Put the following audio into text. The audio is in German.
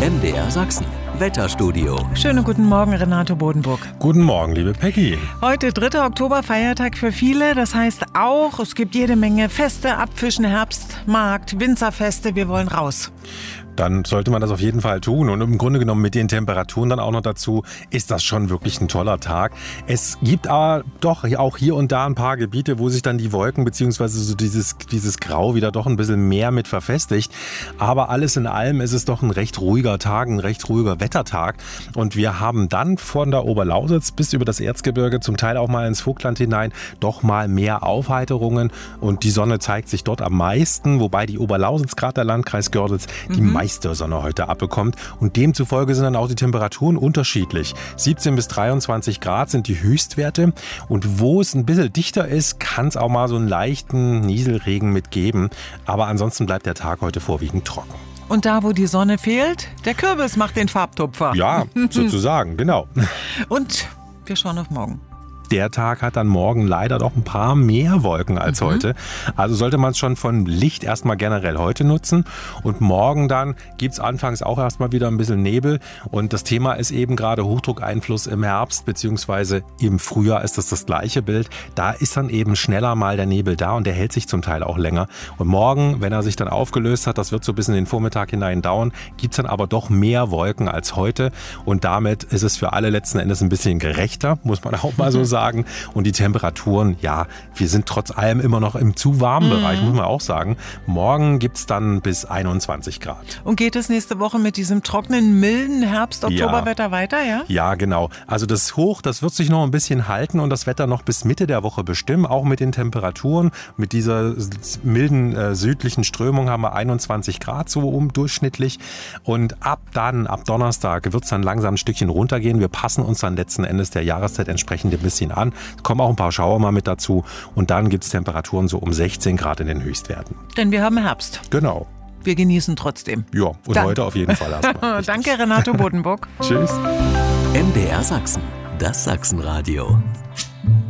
MDR Sachsen. Wetterstudio. Schönen guten Morgen, Renato Bodenburg. Guten Morgen, liebe Peggy. Heute 3. Oktober, Feiertag für viele. Das heißt auch, es gibt jede Menge Feste, Abfischen, Herbstmarkt, Winzerfeste. Wir wollen raus. Dann sollte man das auf jeden Fall tun. Und im Grunde genommen mit den Temperaturen dann auch noch dazu, ist das schon wirklich ein toller Tag. Es gibt aber doch auch hier und da ein paar Gebiete, wo sich dann die Wolken bzw. so dieses Grau wieder doch ein bisschen mehr mit verfestigt. Aber alles in allem ist es doch ein recht ruhiger Tag, ein recht ruhiger Wettertag. Und wir haben dann von der Oberlausitz bis über das Erzgebirge, zum Teil auch mal ins Vogtland hinein, doch mal mehr Aufheiterungen. Und die Sonne zeigt sich dort am meisten, wobei die Oberlausitz, gerade der Landkreis Görlitz, die meiste Sonne heute abbekommt. Und demzufolge sind dann auch die Temperaturen unterschiedlich. 17 bis 23 Grad sind die Höchstwerte. Und wo es ein bisschen dichter ist, kann es auch mal so einen leichten Nieselregen mitgeben. Aber ansonsten bleibt der Tag heute vorwiegend trocken. Und da, wo die Sonne fehlt, der Kürbis macht den Farbtupfer. Ja, sozusagen, genau. Und wir schauen auf morgen. Der Tag hat dann morgen leider doch ein paar mehr Wolken als heute. Also sollte man es schon von Licht erstmal generell heute nutzen. Und morgen dann gibt es anfangs auch erstmal wieder ein bisschen Nebel. Und das Thema ist eben gerade Hochdruckeinfluss im Herbst, beziehungsweise im Frühjahr ist das gleiche Bild. Da ist dann eben schneller mal der Nebel da und der hält sich zum Teil auch länger. Und morgen, wenn er sich dann aufgelöst hat, das wird so bis in den Vormittag hinein dauern, gibt es dann aber doch mehr Wolken als heute. Und damit ist es für alle letzten Endes ein bisschen gerechter, muss man auch mal so sagen. Und die Temperaturen, ja, wir sind trotz allem immer noch im zu warmen Bereich, muss man auch sagen. Morgen gibt es dann bis 21 Grad. Und geht es nächste Woche mit diesem trockenen, milden Herbst-Oktoberwetter weiter, ja? Ja, genau. Also das Hoch, das wird sich noch ein bisschen halten und das Wetter noch bis Mitte der Woche bestimmen, auch mit den Temperaturen. Mit dieser milden südlichen Strömung haben wir 21 Grad so durchschnittlich. Und ab Donnerstag wird es dann langsam ein Stückchen runtergehen. Wir passen uns dann letzten Endes der Jahreszeit entsprechend ein bisschen an. Es kommen auch ein paar Schauer mal mit dazu und dann gibt es Temperaturen so um 16 Grad in den Höchstwerten. Denn wir haben Herbst. Genau. Wir genießen trotzdem. Ja, und heute auf jeden Fall erstmal. Danke, Renato Bodenburg. Tschüss. MDR Sachsen. Das Sachsenradio.